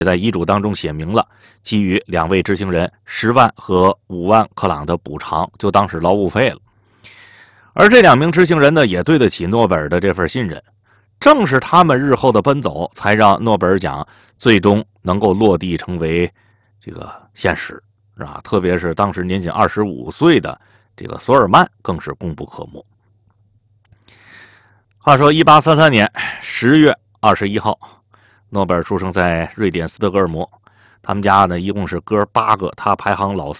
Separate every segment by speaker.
Speaker 1: 在遗嘱当中写明了，给予2位执行人10万和5万克朗的补偿，就当是劳务费了。而这2名执行人呢，也对得起诺贝尔的这份信任。正是他们日后的奔走，才让诺贝尔奖最终能够落地成为这个现实，是吧？特别是当时年仅25岁的这个索尔曼，更是功不可没。话说1833年10月21号，诺贝尔出生在瑞典斯德哥尔摩。他们家呢，一共是哥8个，他排行老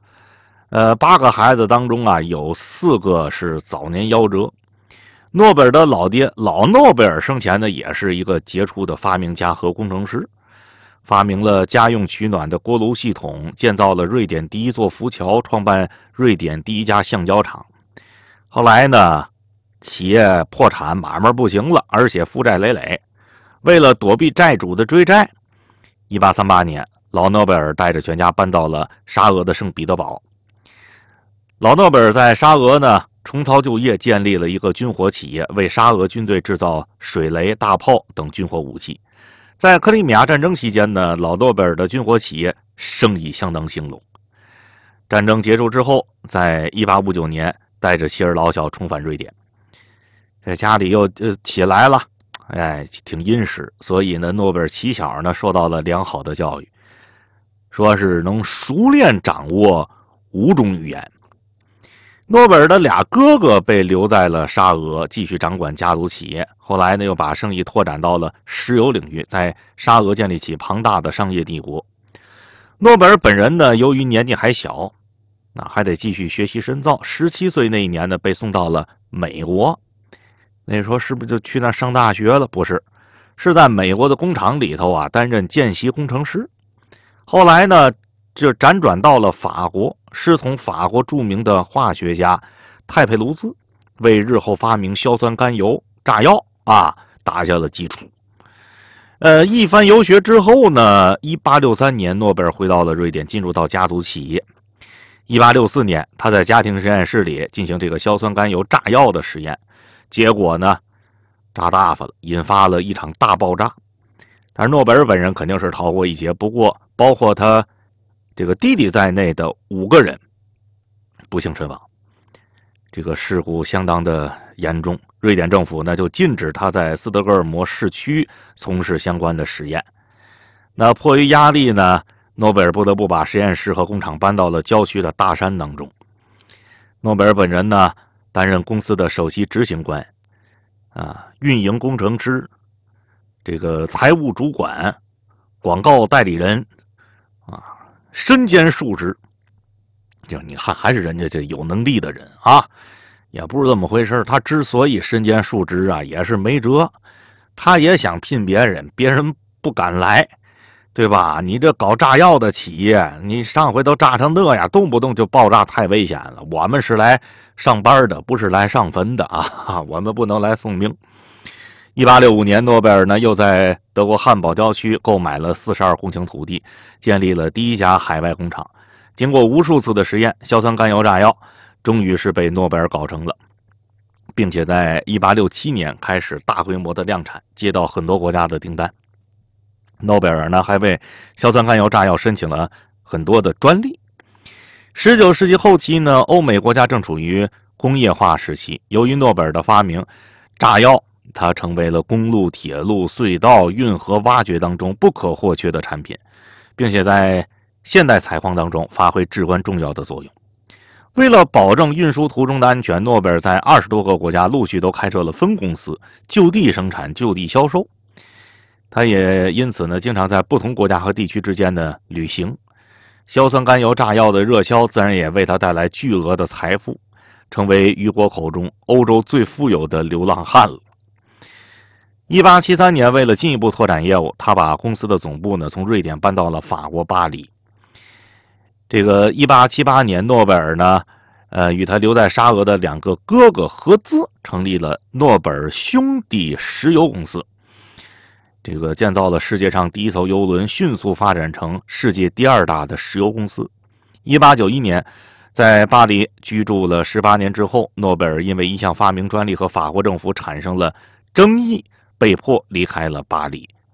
Speaker 1: 4。8个孩子当中啊，有4个是早年夭折。诺贝尔的老爹老诺贝尔生前呢，也是一个杰出的发明家和工程师，发明了家用取暖的锅炉系统，建造了瑞典第一座浮桥，创办瑞典第一家橡胶厂。后来呢，企业破产，买卖不行了，而且负债累累。为了躲避债主的追债，1838年，老诺贝尔带着全家搬到了沙俄的圣彼得堡。老诺贝尔在沙俄呢，重操旧业，建立了一个军火企业，为沙俄军队制造水雷、大炮等军火武器。在克里米亚战争期间呢，老诺贝尔的军火企业生意相当兴隆。战争结束之后，在1859年，带着妻儿老小重返瑞典。这家里又起来了，挺殷实，所以呢，诺贝尔起小呢受到了良好的教育，说是能熟练掌握5种语言。诺贝尔的2哥哥被留在了沙俄，继续掌管家族企业。后来呢，又把生意拓展到了石油领域，在沙俄建立起庞大的商业帝国。诺贝尔本人呢，由于年纪还小，还得继续学习深造。17岁那一年呢，被送到了美国。那时候是不是就去那上大学了？不是，是在美国的工厂里头啊，担任见习工程师。后来呢，就辗转到了法国，师从法国著名的化学家泰佩卢兹，为日后发明硝酸甘油炸药打下了基础。一番游学之后呢，1863年，诺贝尔回到了瑞典，进入到家族企业。1864年，他在家庭实验室里进行这个硝酸甘油炸药的实验，结果呢，炸大发了，引发了一场大爆炸。但是诺贝尔本人肯定是逃过一劫，不过包括他这个弟弟在内的5个人不幸身亡。这个事故相当的严重，瑞典政府呢就禁止他在斯德哥尔摩市区从事相关的实验。那迫于压力呢，诺贝尔不得不把实验室和工厂搬到了郊区的大山当中。诺贝尔本人呢担任公司的首席执行官，运营工程师，这个财务主管，广告代理人，身兼数职。就你看，还是人家这有能力的人啊，也不是这么回事。他之所以身兼数职也是没辙，他也想聘别人，别人不敢来，对吧？你这搞炸药的企业，你上回都炸成那样，动不动就爆炸，太危险了。我们是来上班的，不是来上坟的啊！我们不能来送命。1865年，诺贝尔呢又在德国汉堡郊区购买了42公顷土地，建立了第一家海外工厂。经过无数次的实验，硝酸甘油炸药终于是被诺贝尔搞成了，并且在1867年开始大规模的量产，接到很多国家的订单。诺贝尔呢还为硝酸甘油炸药申请了很多的专利。19世纪后期呢，欧美国家正处于工业化时期，由于诺贝尔的发明，炸药它成为了公路、铁路、隧道、运河挖掘当中不可或缺的产品，并且在现代采矿当中发挥至关重要的作用。为了保证运输途中的安全，诺贝尔在20多个国家陆续都开设了分公司，就地生产，就地销售。他也因此呢，经常在不同国家和地区之间的旅行。硝酸甘油炸药的热销自然也为他带来巨额的财富，成为余国口中欧洲最富有的流浪汉了。1873年，为了进一步拓展业务，他把公司的总部呢从瑞典搬到了法国巴黎。这个1878年，诺贝尔呢，与他留在沙俄的2个哥哥合资成立了诺贝尔兄弟石油公司。这个建造了世界上第一艘邮轮，迅速发展成世界第2大的石油公司。1891年，在巴黎居住了18年之后，诺贝尔因为一项发明专利和法国政府产生了争议，被迫离开了巴黎，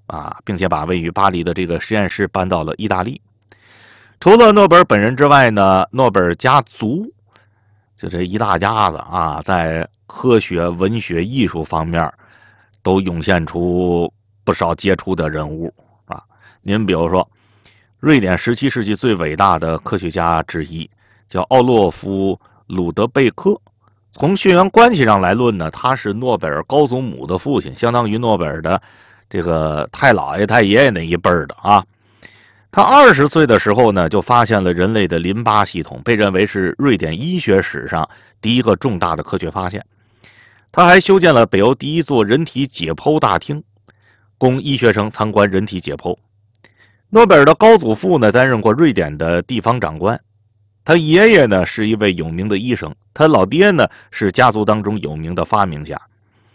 Speaker 1: 并且把位于巴黎的这个实验室搬到了意大利。除了诺贝尔本人之外呢，诺贝尔家族就这一大家子在科学、文学、艺术方面都涌现出不少杰出的人物您比如说，瑞典17世纪最伟大的科学家之一叫奥洛夫·鲁德贝克。从血缘关系上来论呢，他是诺贝尔高祖母的父亲，相当于诺贝尔的这个太姥爷、太爷爷那一辈的他20岁的时候呢，就发现了人类的淋巴系统，被认为是瑞典医学史上第一个重大的科学发现。他还修建了北欧第一座人体解剖大厅，供医学生参观人体解剖。诺贝尔的高祖父呢，担任过瑞典的地方长官，他爷爷呢是一位有名的医生，他老爹呢是家族当中有名的发明家。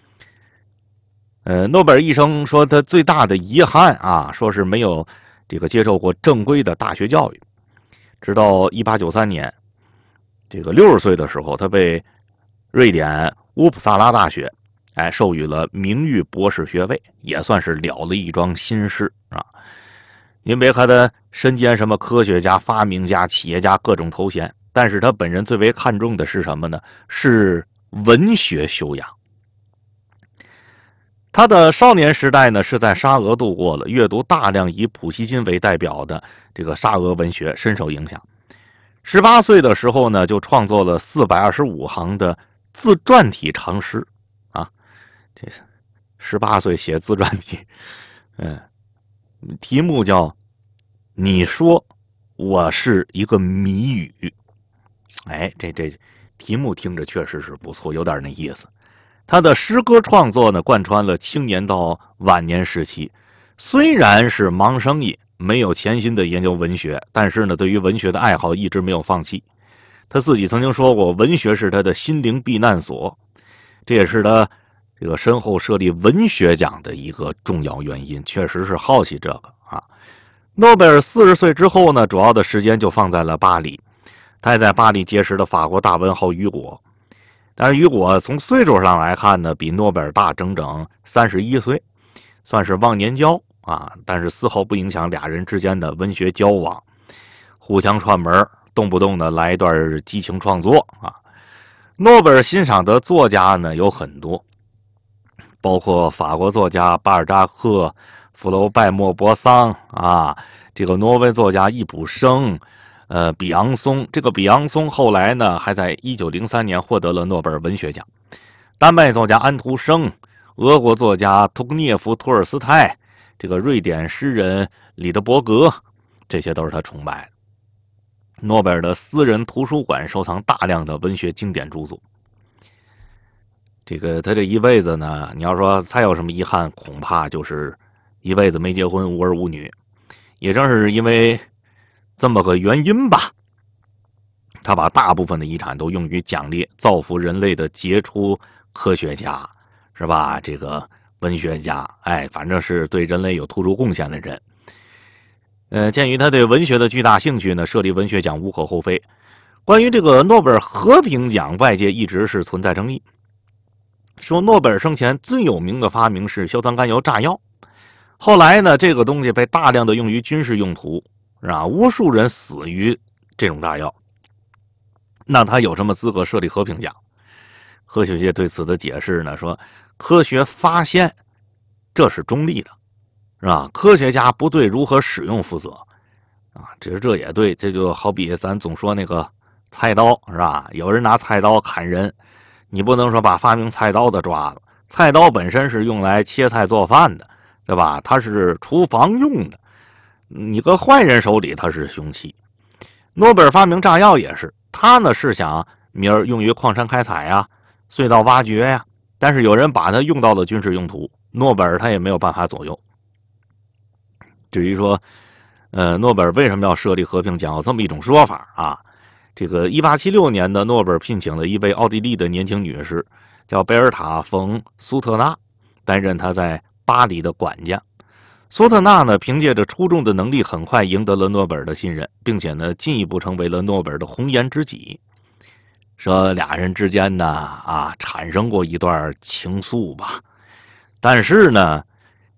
Speaker 1: 诺贝尔医生说他最大的遗憾说是没有这个接受过正规的大学教育。直到1893年，这个60岁的时候，他被瑞典乌普萨拉大学授予了名誉博士学位，也算是了了一桩心事您别看他身兼什么科学家、发明家、企业家各种头衔，但是他本人最为看重的是什么呢？是文学修养。他的少年时代呢是在沙俄度过了，阅读大量以普希金为代表的这个沙俄文学，深受影响。18岁的时候呢，就创作了425行的自传体长诗这18岁写自传体，题目叫你说我是一个谜语。这题目听着确实是不错，有点那意思。他的诗歌创作呢，贯穿了青年到晚年时期。虽然是忙生意，没有潜心的研究文学，但是呢，对于文学的爱好一直没有放弃。他自己曾经说过，文学是他的心灵避难所，这也是他这个身后设立文学奖的一个重要原因，确实是好奇这个诺贝尔40岁之后呢，主要的时间就放在了巴黎。他还在巴黎结识了法国大文豪雨果，但是雨果从岁数上来看呢，比诺贝尔大整整31岁，算是忘年交但是丝毫不影响俩人之间的文学交往，互相串门，动不动的来一段激情创作诺贝尔欣赏的作家呢有很多，包括法国作家巴尔扎克、福楼拜莫泊桑这个挪威作家易卜生，比昂松。这个比昂松后来呢，还在1903年获得了诺贝尔文学奖。丹麦作家安徒生，俄国作家屠格涅夫、托尔斯泰，这个瑞典诗人里德伯格，这些都是他崇拜的。诺贝尔的私人图书馆收藏大量的文学经典著作。这个他这一辈子呢，你要说再有什么遗憾，恐怕就是一辈子没结婚，无儿无女。也正是因为这么个原因吧，他把大部分的遗产都用于奖励造福人类的杰出科学家，是吧？这个文学家，反正是对人类有突出贡献的人。鉴于他对文学的巨大兴趣呢，设立文学奖无可厚非。关于这个诺贝尔和平奖，外界一直是存在争议，说诺贝尔生前最有名的发明是硝酸甘油炸药。后来呢，这个东西被大量的用于军事用途，无数人死于这种炸药。那他有什么资格设立和平奖？科学界对此的解释呢，说科学发现这是中立的，是吧？科学家不对如何使用负责这也对。这就好比咱总说那个菜刀，是吧？有人拿菜刀砍人，你不能说把发明菜刀的抓了，菜刀本身是用来切菜做饭的，对吧？它是厨房用的，你搁坏人手里它是凶器。诺贝尔发明炸药也是，他呢是想明儿用于矿山开采隧道挖掘但是有人把它用到了军事用途，诺贝尔他也没有办法左右。至于说诺贝尔为什么要设立和平奖，有这么一种说法这个1876年的诺贝尔聘请了一位奥地利的年轻女士，叫贝尔塔·冯·苏特纳，担任他在巴黎的管家。苏特纳呢，凭借着出众的能力，很快赢得了诺贝尔的信任，并且呢，进一步成为了诺贝尔的红颜知己。说俩人之间呢，产生过一段情愫吧。但是呢，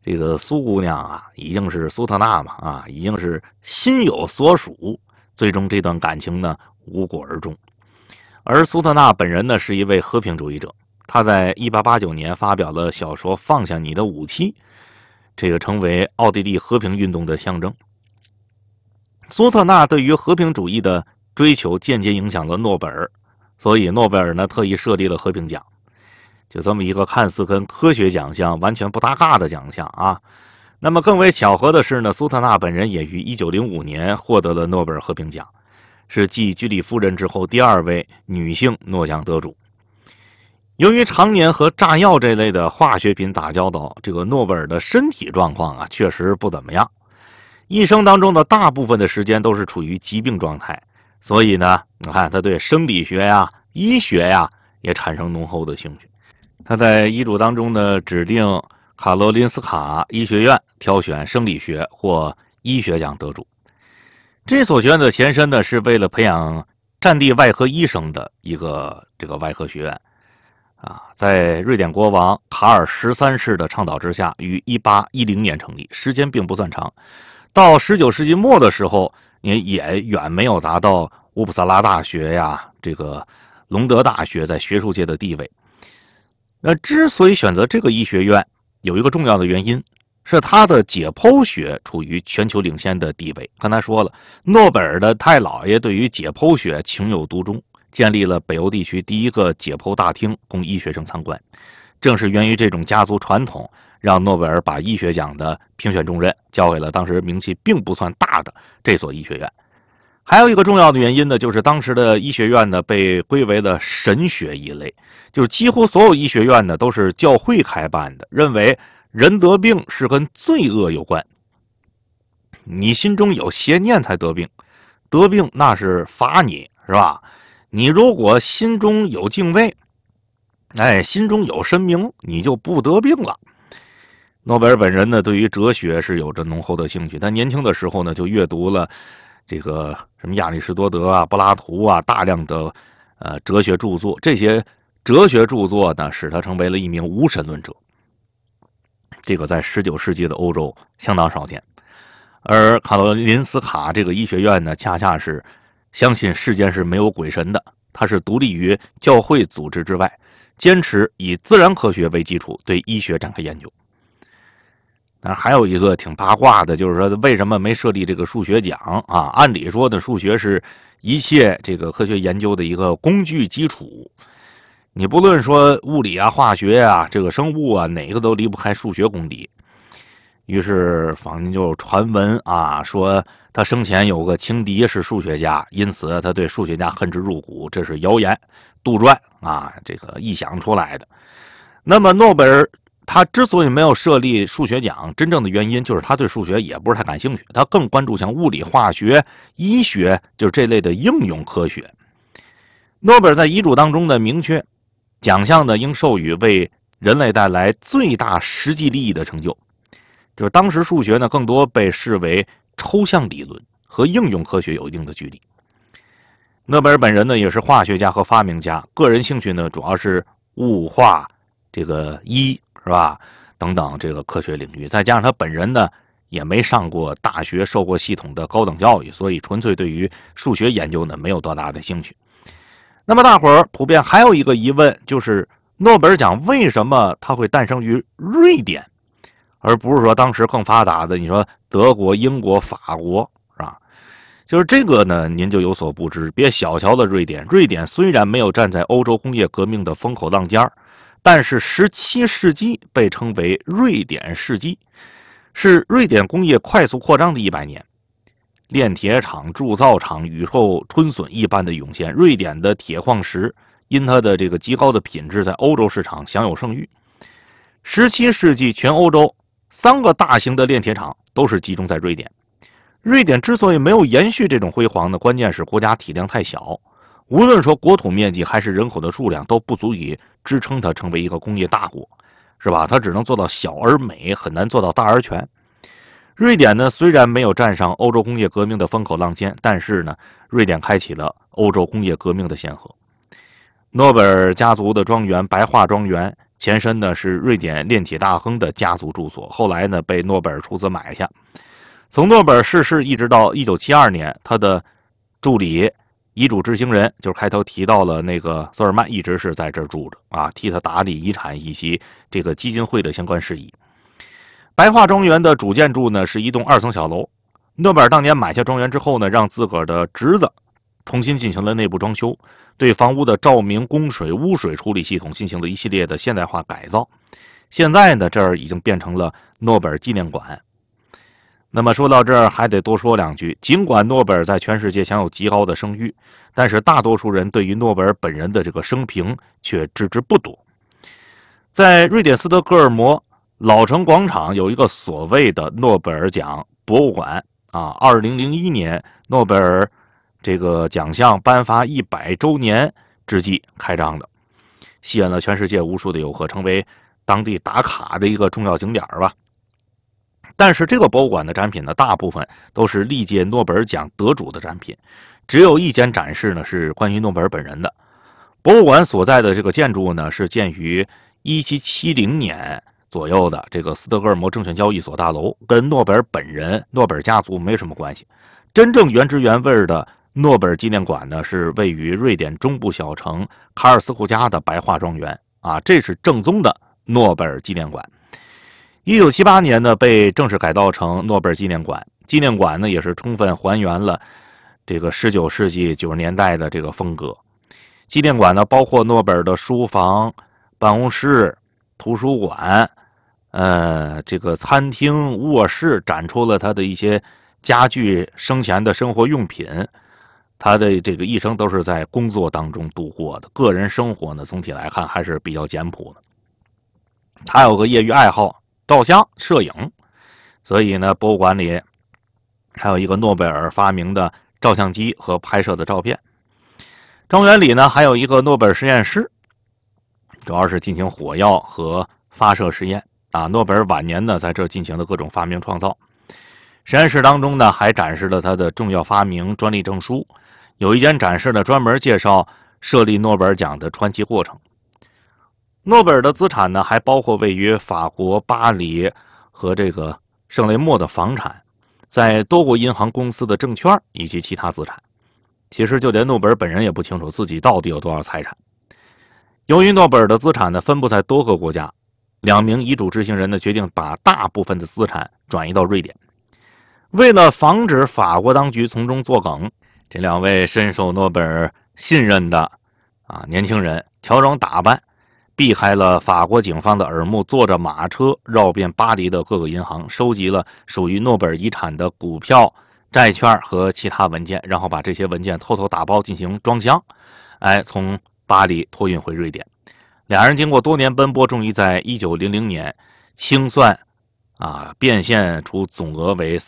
Speaker 1: 这个苏姑娘啊，已经是苏特纳嘛啊，已经是心有所属，最终这段感情呢无果而终。而苏特纳本人呢是一位和平主义者，他在1889年发表了小说《放下你的武器》，这个成为奥地利和平运动的象征。苏特纳对于和平主义的追求间接影响了诺贝尔，所以诺贝尔呢特意设立了和平奖，就这么一个看似跟科学奖项完全不搭嘎的奖项啊。那么更为巧合的是呢，苏特纳本人也于1905年获得了诺贝尔和平奖，是继居里夫人之后第2位女性诺奖得主。由于常年和炸药这类的化学品打交道，这个诺贝尔的身体状况啊确实不怎么样，一生当中的大部分的时间都是处于疾病状态，所以呢，你看他对生理学呀、医学呀也产生浓厚的兴趣。他在遗嘱当中呢，指定卡罗林斯卡医学院挑选生理学或医学奖得主。这所学院的前身呢，是为了培养战地外科医生的一个外科学院啊，在瑞典国王卡尔13世的倡导之下，于1810年成立，时间并不算长。到19世纪末的时候，也远没有达到乌普萨拉大学呀、这个隆德大学在学术界的地位。之所以选择这个医学院，有一个重要的原因，是他的解剖学处于全球领先的地位。刚才说了，诺贝尔的太老爷对于解剖学情有独钟，建立了北欧地区第一个解剖大厅供医学生参观。正是源于这种家族传统，让诺贝尔把医学奖的评选重任交给了当时名气并不算大的这所医学院。还有一个重要的原因呢，就是当时的医学院呢被归为了神学一类，就是几乎所有医学院呢都是教会开办的，认为人得病是跟罪恶有关，你心中有邪念才得病，得病那是罚你，是吧？你如果心中有敬畏，心中有神明，你就不得病了。诺贝尔本人呢，对于哲学是有着浓厚的兴趣。他年轻的时候呢，就阅读了这个什么亚里士多德啊、柏拉图啊，大量的哲学著作。这些哲学著作呢，使他成为了一名无神论者。这个在19世纪的欧洲相当少见。而卡罗林斯卡这个医学院呢，恰恰是相信世间是没有鬼神的，它是独立于教会组织之外，坚持以自然科学为基础对医学展开研究。但还有一个挺八卦的，就是说为什么没设立这个数学奖啊？按理说呢，数学是一切这个科学研究的一个工具基础，你不论说物理啊、化学啊、这个生物啊，哪个都离不开数学功底。于是坊间就有传闻啊，说他生前有个情敌是数学家，因此他对数学家恨之入骨，这是谣言、杜撰啊，这个臆想出来的。那么诺贝尔他之所以没有设立数学奖，真正的原因就是他对数学也不是太感兴趣，他更关注像物理、化学、医学，就是这类的应用科学。诺贝尔在遗嘱当中呢明确，奖项呢应授予为人类带来最大实际利益的成就。就是当时数学呢更多被视为抽象理论，和应用科学有一定的距离。诺贝尔本人呢也是化学家和发明家，个人兴趣呢主要是物化这个医，是吧？等等这个科学领域，再加上他本人呢也没上过大学，受过系统的高等教育，所以纯粹对于数学研究呢没有多大的兴趣。那么大伙儿普遍还有一个疑问，就是诺贝尔奖为什么它会诞生于瑞典，而不是说当时更发达的，你说德国、英国、法国，是吧？就是这个呢，您就有所不知，别小瞧了瑞典。瑞典虽然没有站在欧洲工业革命的风口浪尖，但是17世纪被称为瑞典世纪，是瑞典工业快速扩张的100年。炼铁厂、铸造厂雨后春笋一般的涌现，瑞典的铁矿石因它的这个极高的品质，在欧洲市场享有盛誉。17世纪全欧洲3个大型的炼铁厂都是集中在瑞典。瑞典之所以没有延续这种辉煌呢，关键是国家体量太小，无论说国土面积还是人口的数量都不足以支撑它成为一个工业大国，是吧？它只能做到小而美，很难做到大而全。瑞典呢，虽然没有站上欧洲工业革命的风口浪尖，但是呢，瑞典开启了欧洲工业革命的先河。诺贝尔家族的庄园白桦庄园前身呢是瑞典炼铁大亨的家族住所，后来呢被诺贝尔出资买下。从诺贝尔逝世一直到1972年，他的助理、遗嘱执行人，就是开头提到了那个索尔曼，一直是在这儿住着啊，替他打理遗产以及这个基金会的相关事宜。白桦庄园的主建筑呢是一栋2层小楼。诺贝尔当年买下庄园之后呢，让自个儿的侄子重新进行了内部装修，对房屋的照明、供水、污水处理系统进行了一系列的现代化改造。现在呢，这儿已经变成了诺贝尔纪念馆。那么说到这儿，还得多说两句。尽管诺贝尔在全世界享有极高的声誉，但是大多数人对于诺贝尔本人的这个生平却知之不多。在瑞典斯德哥尔摩老城广场有一个所谓的诺贝尔奖博物馆啊，2001年诺贝尔这个奖项颁发100周年之际开张的，吸引了全世界无数的游客，成为当地打卡的一个重要景点吧。但是这个博物馆的展品呢，大部分都是历届诺贝尔奖得主的展品，只有一间展示呢是关于诺贝尔本人的。博物馆所在的这个建筑呢，是建于1770年左右的这个斯德哥尔摩证券交易所大楼，跟诺贝尔本人、诺贝尔家族没什么关系。真正原汁原味的诺贝尔纪念馆呢，是位于瑞典中部小城卡尔斯库加的白桦庄园啊，这是正宗的诺贝尔纪念馆。1978年呢，被正式改造成诺贝尔纪念馆。纪念馆呢，也是充分还原了这个19世纪90年代的这个风格。纪念馆呢，包括诺贝尔的书房、办公室、图书馆，这个餐厅、卧室，展出了他的一些家具、生前的生活用品。他的这个一生都是在工作当中度过的，个人生活呢，总体来看还是比较简朴的。他有个业余爱好，照相、摄影，所以呢，博物馆里还有一个诺贝尔发明的照相机和拍摄的照片。庄园里呢，还有一个诺贝尔实验室，主要是进行火药和发射实验啊。诺贝尔晚年呢，在这进行了各种发明创造。实验室当中呢，还展示了他的重要发明专利证书，有一间展示呢，专门介绍设立诺贝尔奖的传奇过程。诺贝尔的资产呢，还包括位于法国巴黎和这个圣雷默的房产，在多国银行公司的证券以及其他资产。其实就连诺贝尔本人也不清楚自己到底有多少财产。由于诺贝尔的资产呢分布在多个国家，2名遗嘱执行人呢决定把大部分的资产转移到瑞典。为了防止法国当局从中作梗，这2位深受诺贝尔信任的年轻人乔装打扮，避开了法国警方的耳目，坐着马车绕遍巴黎的各个银行，收集了属于诺贝尔遗产的股票、债券和其他文件，然后把这些文件偷偷打包进行装箱，从巴黎托运回瑞典。2人经过多年奔波，终于在1900年清算变现出总额为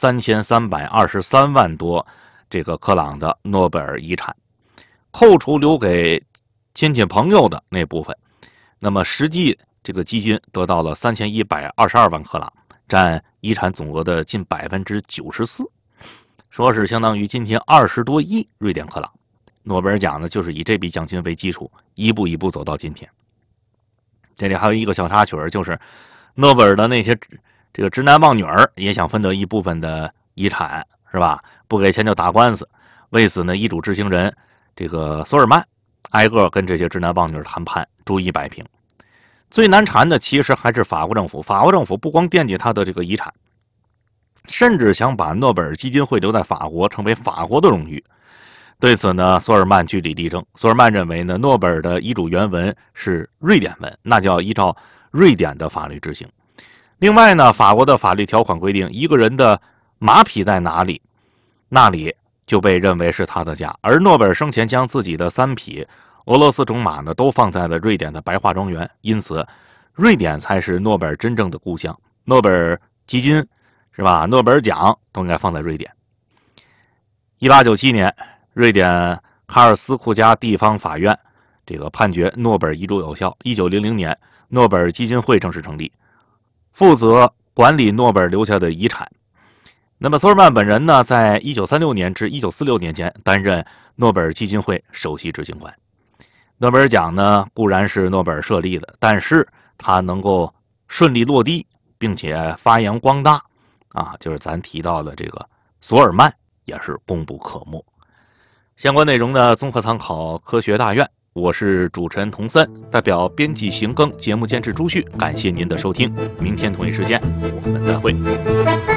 Speaker 1: 3323万多这个克朗的诺贝尔遗产，扣除留给亲戚朋友的那部分，那么实际这个基金得到了3122万克朗，占遗产总额的近94%，说是相当于今天20多亿瑞典克朗。诺贝尔奖呢，就是以这笔奖金为基础，一步一步走到今天。这里还有一个小插曲，就是诺贝尔的那些这个直男棒女儿也想分得一部分的遗产，是吧？不给钱就打官司。为此呢，遗嘱执行人这个索尔曼挨个跟这些直男棒女儿谈判，逐一摆平。最难缠的其实还是法国政府。法国政府不光惦记他的这个遗产，甚至想把诺贝尔基金会留在法国，成为法国的荣誉。对此呢，索尔曼据理力争。索尔曼认为呢，诺贝尔的遗嘱原文是瑞典文，那就要依照瑞典的法律执行。另外呢，法国的法律条款规定，一个人的马匹在哪里，那里就被认为是他的家。而诺贝尔生前将自己的3匹俄罗斯种马呢，都放在了瑞典的白桦庄园，因此瑞典才是诺贝尔真正的故乡。诺贝尔基金是吧？诺贝尔奖都应该放在瑞典。1897年，瑞典卡尔斯库加地方法院这个判决诺贝尔遗嘱有效。1900年，诺贝尔基金会正式成立，负责管理诺贝尔留下的遗产。那么索尔曼本人呢，在1936年至1946年间担任诺贝尔基金会首席执行官。诺贝尔奖呢，固然是诺贝尔设立的，但是它能够顺利落地，并且发扬光大啊，就是咱提到的这个索尔曼也是功不可没。相关内容呢，综合参考科学大院。我是主持人童森，代表编辑邢庚、节目监制朱旭，感谢您的收听。明天同一时间我们再会。